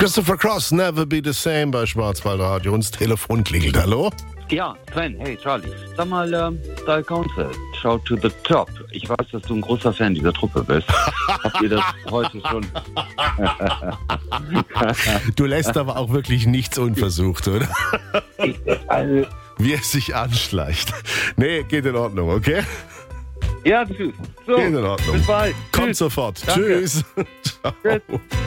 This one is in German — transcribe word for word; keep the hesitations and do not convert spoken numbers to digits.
Christopher Cross, Never Be the Same bei Schwarzwaldradio. Und das Telefon klingelt. Hallo? Ja, Sven, hey Charlie. Sag mal, ähm, Style Council, Shout to the Top. Ich weiß, dass du ein großer Fan dieser Truppe bist. Habt ihr das heute schon? Du lässt aber auch wirklich nichts unversucht, oder? Also, Wie es sich anschleicht. Nee, geht in Ordnung, okay? ja, tschüss. So, Geht in Ordnung. bis bald. Kommt Tschüss. sofort. Danke. Tschüss. Ciao. Tschüss.